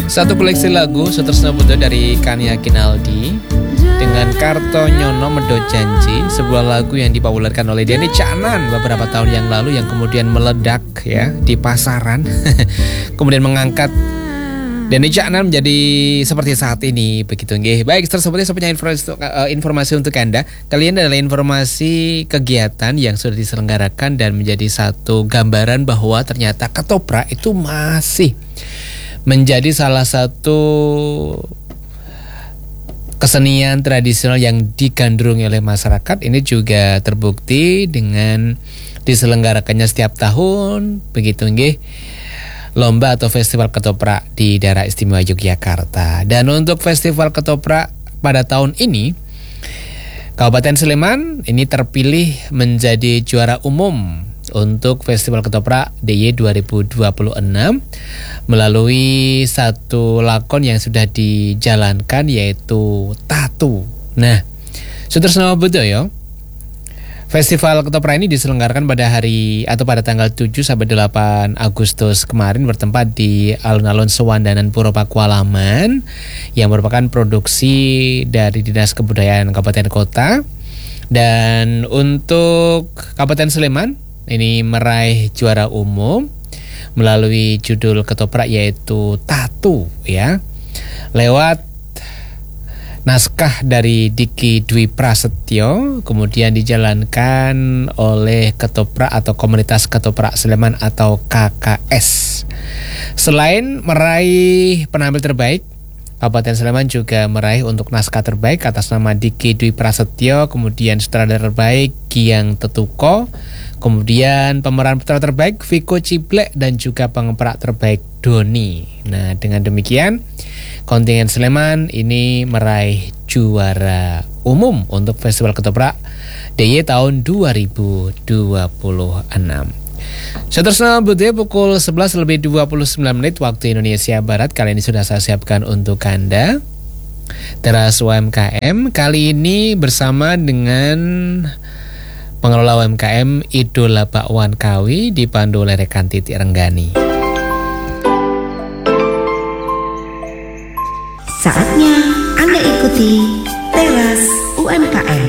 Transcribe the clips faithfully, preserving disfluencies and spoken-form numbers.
Satu koleksi lagu Sutresno Budo dari Kania Kinaldi dengan Karto Nyono Medo Janji, sebuah lagu yang dipopulerkan oleh Denny Caknan beberapa tahun yang lalu, yang kemudian meledak ya di pasaran. Kemudian mengangkat Denny Caknan menjadi seperti saat ini, begitu nggih. Baik, seperti saya punya informasi, informasi untuk Anda. Kalian adalah informasi kegiatan yang sudah diselenggarakan dan menjadi satu gambaran bahwa ternyata ketoprak itu masih menjadi salah satu kesenian tradisional yang digandrungi oleh masyarakat. Ini juga terbukti dengan diselenggarakannya setiap tahun, begitu nggih, lomba atau festival ketoprak di daerah istimewa Yogyakarta. Dan untuk festival ketoprak pada tahun ini, Kabupaten Sleman ini terpilih menjadi juara umum untuk Festival Ketoprak D I Y dua ribu dua puluh enam melalui satu lakon yang sudah dijalankan, yaitu Tatu. Nah, Sutresno Budoyo, Festival Ketoprak ini diselenggarakan pada hari atau pada tanggal tujuh sampai delapan Agustus kemarin, bertempat di alun-alun Sewandanan Puro Pakualaman, yang merupakan produksi dari Dinas Kebudayaan Kabupaten Kota. Dan untuk Kabupaten Sleman ini meraih juara umum melalui judul ketoprak, yaitu Tatu ya, lewat naskah dari Diki Dwi Prasetyo, kemudian dijalankan oleh Ketoprak atau Komunitas Ketoprak Sleman atau K K S. Selain meraih penampil terbaik, Kabupaten Sleman juga meraih untuk naskah terbaik atas nama Diki Dwi Prasetyo, kemudian sutradara terbaik Giang Tetuko, kemudian pemeran putra terbaik Viko Ciblek, dan juga pengeprak terbaik Doni. Nah, dengan demikian kontingen Sleman ini meraih juara umum untuk Festival Ketoprak D I Y tahun dua ribu dua puluh enam. Sutresno Budo, pukul sebelas lebih dua puluh sembilan menit waktu Indonesia Barat. Kali ini sudah saya siapkan untuk Anda Teras U M K M. Kali ini bersama dengan pengelola U M K M Idola Bakwan Kawi, dipandu oleh rekan Titik Renggani. Saatnya Anda ikuti Teras U M K M.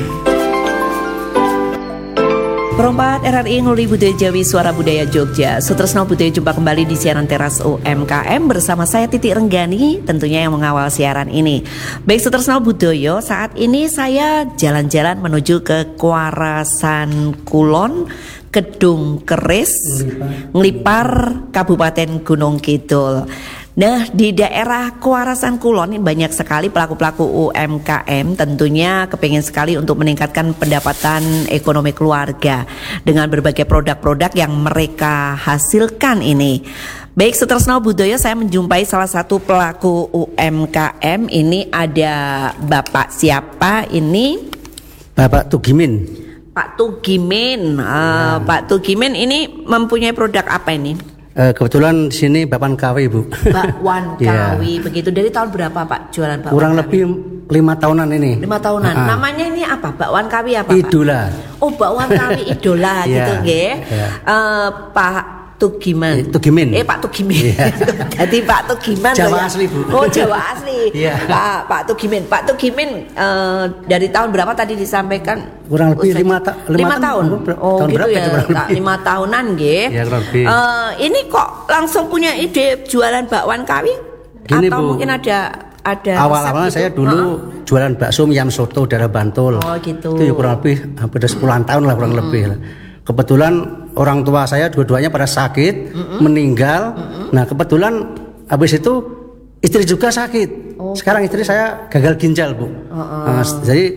Perompak R R I Nguli Budaya Jawi Suara Budaya Jogja, Sutresno Budoyo jumpa kembali di siaran Teras U M K M bersama saya Titik Renggani, tentunya yang mengawal siaran ini. Baik Sutresno Budoyo, saat ini saya jalan-jalan menuju ke Kuarasan Kulon, Kedung Keris, Nglipar, Kabupaten Gunung Kidul. Nah, di daerah Kuarasan Kulon ini banyak sekali pelaku-pelaku U M K M, tentunya kepingin sekali untuk meningkatkan pendapatan ekonomi keluarga dengan berbagai produk-produk yang mereka hasilkan ini. Baik Sutresno Budoyo, saya menjumpai salah satu pelaku U M K M. Ini ada Bapak siapa ini? Bapak Tugimin. Pak Tugimin, uh, ya. Pak Tugimin ini mempunyai produk apa ini? Kebetulan di sini bakwan kawi, Bu. Bakwan kawi, ya. Begitu. Dari tahun berapa Pak jualan bakwan? Kurang kawi? lebih lima tahunan ini. Lima tahunan. Ha-ha. Namanya ini apa? Bakwan kawi apa? Idola. Pak? Oh, bakwan kawi Idola gitu, nggih. Ya. Uh, Pak Tugiman. Tugimin. Eh Pak Tugimin. Yeah. Jadi Pak Tugiman. Jawa ya? Asli, Bu. Oh, Jawa asli. Yeah. Pak Pak Tugimin. Pak Tugimin uh, dari tahun berapa tadi disampaikan? Kurang lebih lima, ta- lima, lima tahun. tahun. Oh, tahun gitu berapa ya. Itu, lima tahunan nggih. Ya, kurang lebih. Uh, ini kok langsung punya ide jualan bakwan kawi? Gini, atau Bu, mungkin ada ada awal-awalnya saya dulu uh-huh. jualan bakso Mian Soto daerah Bantul. Oh, gitu. Itu ya kurang lebih hampir sepuluhan tahun lah kurang hmm. lebih. Kebetulan orang tua saya dua-duanya pada sakit, mm-hmm. meninggal. Mm-hmm. Nah kebetulan habis itu istri juga sakit. Oh. Sekarang istri saya gagal ginjal, Bu. Uh-uh. Nah, jadi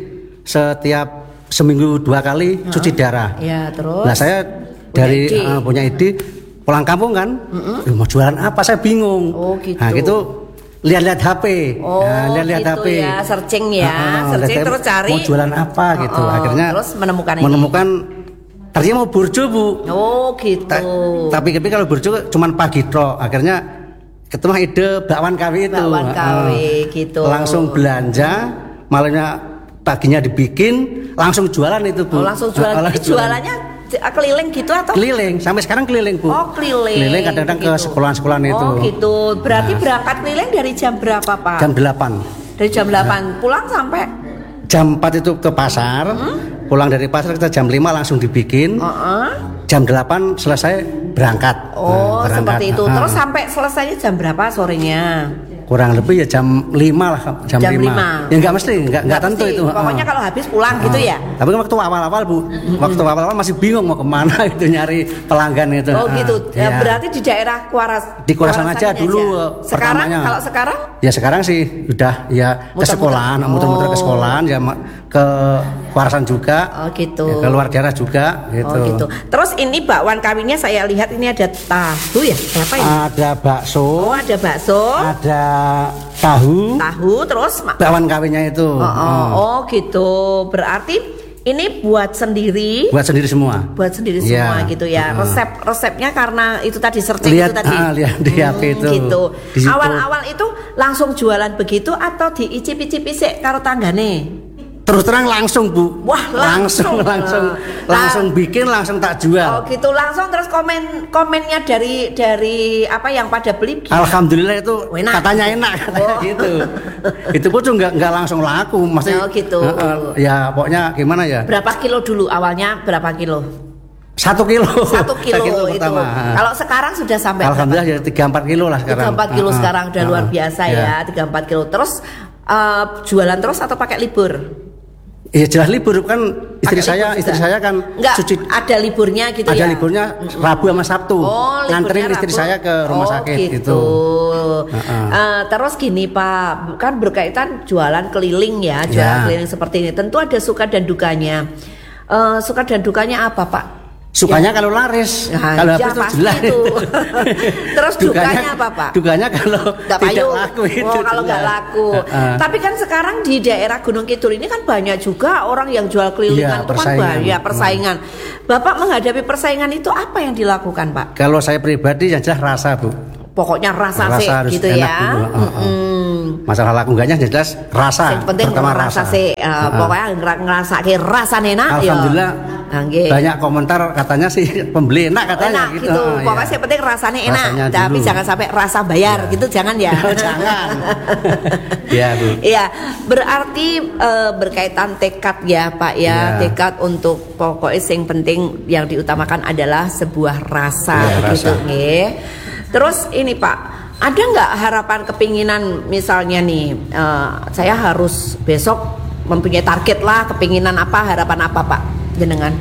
setiap seminggu dua kali uh-uh. cuci darah. Ya, terus. Nah saya dari punya ide, uh, punya ide pulang kampung kan, mm-hmm. mau jualan apa saya bingung. Oh, gitu. Nah gitu lihat-lihat H P. Oh, nah, lihat-lihat gitu H P. Ya, searching ya, uh-uh. searching lihat, terus cari. Mau jualan apa uh-uh. gitu. Akhirnya terus menemukan ini. Menemukan tadinya mau burjo, Bu. Oh gitu. Ta- tapi tapi kalau burjo cuman pagi tok. Akhirnya ketemu ide bakwan kawi itu. Bakwan kawi uh, gitu. Langsung belanja, malamnya paginya dibikin, langsung jualan itu, Bu. Oh, langsung jualan. Uh, langsung jualannya keliling gitu atau? Keliling, sampai sekarang keliling Bu. Oh keliling. Keliling kadang-kadang ke gitu. sekolah-sekolah itu. Oh gitu. Berarti Nah. berangkat keliling dari jam berapa Pak? Jam delapan. Dari jam delapan pulang sampai Jam empat itu ke pasar. Hmm? Pulang dari pasar kita jam lima langsung dibikin. Uh-uh. Jam delapan selesai berangkat. Oh Nah, berangkat. seperti itu. Nah, Terus sampai selesainya jam berapa sorenya? kurang lebih ya jam lima lah, jam, Jam lima. lima. Ya enggak mesti, enggak enggak tentu mesti. itu. Pokoknya uh. kalau habis pulang Uh. gitu ya. Tapi waktu awal-awal Bu, waktu awal-awal masih bingung mau kemana itu nyari pelanggan itu. Oh gitu. Uh, Ya, ya. berarti di daerah Kuaras. Di Kurasan aja dulu Sekarang pertamanya. kalau sekarang? Ya sekarang sih udah ya ke Muter-muter. sekolahan, muter-muter ke Oh. sekolahan ya ma- ke Kurasan juga. Oh gitu. Ya, ke luar daerah juga gitu. Oh gitu. Terus ini bakwan kawinnya saya lihat ini ada tahu ya? Apa ini? Ada bakso, Oh ada bakso, ada tahu, tahu, terus mak- bakwan kawinnya itu. Oh, oh, Oh. oh gitu. Berarti ini buat sendiri, Buat sendiri semua. buat sendiri Iya. semua gitu ya. Uh-uh. Resep resepnya karena itu tadi searching Lihat, itu tadi. ah, lihat di H P itu. Gitu. Di situ. Awal-awal itu langsung jualan begitu atau diicip-icip sik karo tanggane? Terus terang langsung Bu. Wah, langsung langsung. langsung, Nah. langsung bikin langsung tak jual. Oh gitu langsung terus komen komennya dari dari apa yang pada beli. Alhamdulillah itu Enak. katanya enak katanya Oh. gitu. Itu pun tuh nggak nggak langsung laku, masih. Oh, gitu. Uh, uh, ya pokoknya gimana ya? Berapa kilo dulu awalnya berapa kilo? Satu kilo. Satu kilo, itu. pertama. Kalau sekarang sudah sampai Alhamdulillah ya tiga empat kilo lah sekarang. tiga empat kilo Uh, uh, sekarang udah uh, luar uh, biasa ya. ya, tiga empat kilo. Terus eh, jualan terus atau pakai libur? Iya jelas libur kan istri Pakai saya libur istri juga? saya kan Enggak, cuci ada liburnya gitu ada ya. liburnya Rabu sama Sabtu. Oh, liburnya Nganterin istri Rabu. saya ke rumah Oh, sakit gitu. gitu. Uh-uh. Uh, terus gini Pak, kan berkaitan jualan keliling ya, jualan Ya. keliling seperti ini. Tentu ada suka dan dukanya. Uh, suka dan dukanya apa Pak? Sukanya kalau laris, Nah, kalau ya, habis itu pasti jelas itu. Terus dukanya apa, Pak? Dukanya kalau Nggak tidak payu. laku itu. Oh, kalau nggak jelas. laku. Uh-uh. Tapi kan sekarang di daerah Gunung Kidul ini kan banyak juga orang yang jual kelilingan Iya, itu kan persaingan. banyak persaingan. Bapak menghadapi persaingan itu apa yang dilakukan, Pak? Kalau saya pribadi yang jelas rasa Bu. Pokoknya rasa, Rasa sih harus gitu enak ya. dulu, uh-uh. Mm-mm. Masalah laku enggaknya yang jelas rasa. Yang penting Pertama rasa rasa. sih, uh, Uh-uh. pokoknya ngera- ngerasake rasa enak ya. Alhamdulillah Nah, nggih. banyak komentar katanya sih pembeli enak katanya Enak gitu. gitu. Oh, Pokoknya iya. yang penting rasanya enak, Rasanya tapi dulu. jangan sampai rasa bayar gitu, jangan ya. Oh, jangan. Iya, Bu. Iya, berarti eh, berkaitan tekad ya Pak ya, Iya. tekad untuk pokoknya yang penting yang diutamakan adalah sebuah rasa Iya, gitu rasa. nggih. Terus ini Pak, ada nggak harapan kepinginan misalnya nih, eh, saya harus besok mempunyai target lah, kepinginan apa, harapan apa Pak jenengan?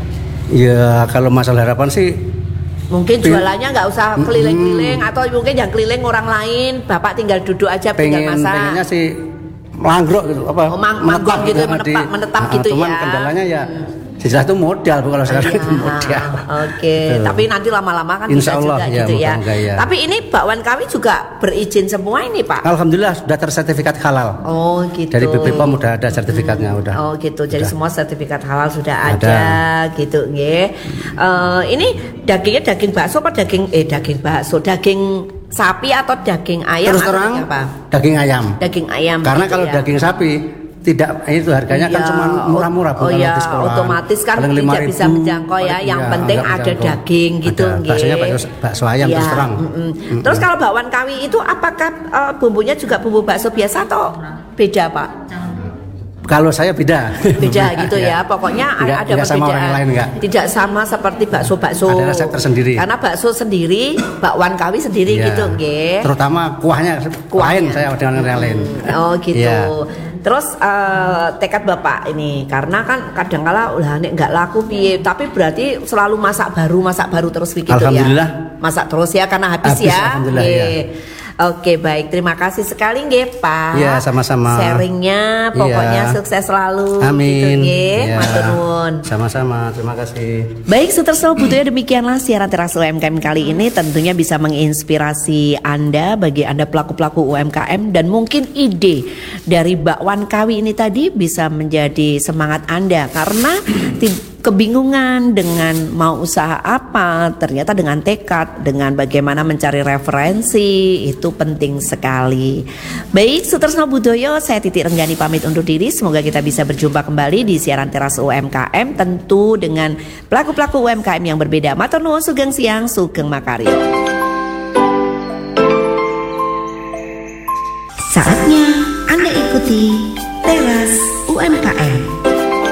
Ya kalau masalah harapan sih Mungkin Ping- jualannya nggak usah keliling-keliling atau mungkin yang keliling orang lain, Bapak tinggal duduk aja tinggal pengen masak. pengennya sih manggrok gitu apa Oh, mang- manggung gitu, di- menetap- menetap Ah, gitu cuman ya. kendalanya ya jelas itu modal Bu kalau sekarang Iya, itu modal. Oke, Gitu. tapi nanti lama-lama kan Insya bisa Allah, juga ya, gitu ya. moga-moga ya. Tapi ini bakwan kami juga berizin semua ini Pak. Alhamdulillah sudah tersertifikat halal. Oh gitu. Dari B P P O M udah ada sertifikatnya udah. Oh gitu. Jadi Udah. semua sertifikat halal sudah Ada. ada, gitu nggih. Eh, ini dagingnya daging bakso apa daging eh daging bakso, daging sapi atau daging ayam Terus atau terang daging apa? daging ayam. Daging ayam. Karena gitu kalau ya. daging sapi tidak itu harganya kan Iya, cuma murah-murah Bu, oh kalau iya, di sekolah. otomatis kan Paling tidak lima bisa ribu, menjangkau ya. Yang iya, penting nggak ada menjangkau. daging gitu Ada. nggih. Baksonya bakso, bakso ayam Iya, terus terang. mm-mm. Mm-mm. Terus kalau bakwan kawi itu apakah eh, bumbunya juga bumbu bakso biasa atau beda Pak? Kalau saya beda. Beda gitu ya. Pokoknya Nggak- ada nggak sama perbedaan. orang lain, nggak. Tidak sama seperti bakso-bakso. Ada resep tersendiri. Karena bakso sendiri, bakwan kawi sendiri Iya. gitu nggih. Terutama kuahnya, Kuahnya. lain saya dengan yang lain. Oh gitu. Iya. Terus eh, tekad Bapak ini karena kan kadang-kala ulah nek nggak laku piye, tapi berarti selalu masak baru, masak baru terus begitu ya. Alhamdulillah. Masak terus ya karena habis, Habis, ya. alhamdulillah, Nggih. ya. Oke baik, terima kasih sekali nggih Pak. Iya, sama-sama. Sharingnya pokoknya Iya. sukses selalu. Amin. Gitu, nggih. Iya. Matur nuwun. Sama-sama, terima kasih. Baik, Sutresno Budoyo, demikianlah siaran Teras U M K M kali ini. Tentunya bisa menginspirasi Anda, bagi Anda pelaku-pelaku U M K M, dan mungkin ide dari bakwan kawi ini tadi bisa menjadi semangat Anda karena ti- kebingungan dengan mau usaha apa, ternyata dengan tekad, dengan bagaimana mencari referensi, itu penting sekali. Baik, Sutresno Budoyo, saya Titi Renggani pamit undur diri. Semoga kita bisa berjumpa kembali di siaran Teras U M K M, tentu dengan pelaku-pelaku U M K M yang berbeda. Matur nuwun, sugeng siang, sugeng makarya. Saatnya Anda ikuti Teras U M K M.